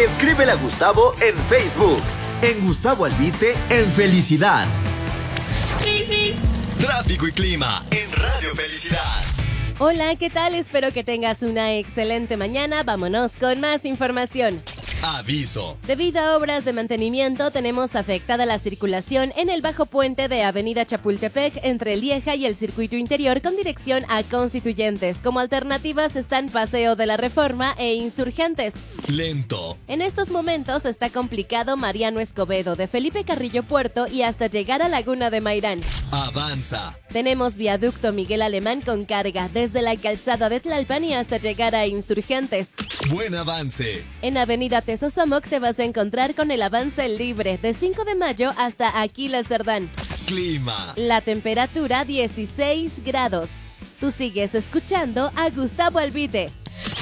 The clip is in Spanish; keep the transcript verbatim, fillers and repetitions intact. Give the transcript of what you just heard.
Escríbele a Gustavo en Facebook. En Gustavo Albite, en Felicidad. Tráfico y clima en Radio Felicidad. Hola, ¿qué tal? Espero que tengas una excelente mañana. Vámonos con más información. Aviso. Debido a obras de mantenimiento, tenemos afectada la circulación en el bajo puente de Avenida Chapultepec entre Lieja y el circuito interior con dirección a Constituyentes. Como alternativas están Paseo de la Reforma e Insurgentes. Lento. En estos momentos está complicado Mariano Escobedo de Felipe Carrillo Puerto y hasta llegar a Laguna de Mairán. Avanza. Tenemos viaducto Miguel Alemán con carga desde la calzada de Tlalpan y hasta llegar a Insurgentes. Buen avance. En Avenida Tezosomoc te vas a encontrar con el avance libre de cinco de mayo hasta Aquiles Cerdán. Clima. La temperatura dieciséis grados. Tú sigues escuchando a Gustavo Albite.